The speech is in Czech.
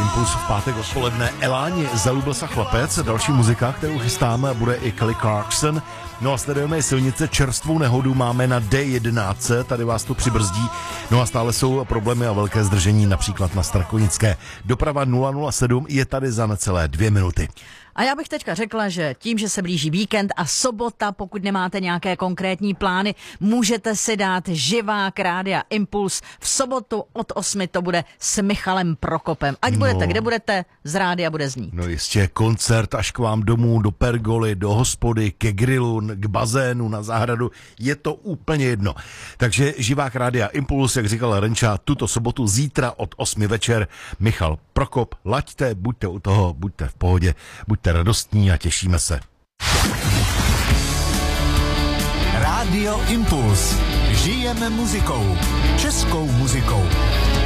Impuls v pátek odpoledne. Eláni, zalúbil se chlapec. Další muzika, kterou chystáme, bude i Kelly Clarkson. No a sledujeme silnice, čerstvou nehodu máme na D11, tady vás to přibrzdí. No a stále jsou problémy a velké zdržení, například na Strakonické. Doprava 007 je tady za necelé 2 minuty. A já bych teďka řekla, že tím, že se blíží víkend a sobota, pokud nemáte nějaké konkrétní plány, můžete si dát živák Rádia Impuls. V sobotu od 8 to bude s Michalem Prokopem. Ať budete, kde budete, z rádia bude znít. No jistě, koncert až k vám domů, do pergoly, do hospody, ke grilu, k bazénu, na zahradu, je to úplně jedno. Takže živák Rádia Impuls, jak říkal Renča, tuto sobotu zítra od 8 večer. Michal Prokop, laďte, buďte u toho, buďte v pohodě, buďte radostní a těšíme se. Rádio Impuls. Žijeme muzikou. Českou muzikou.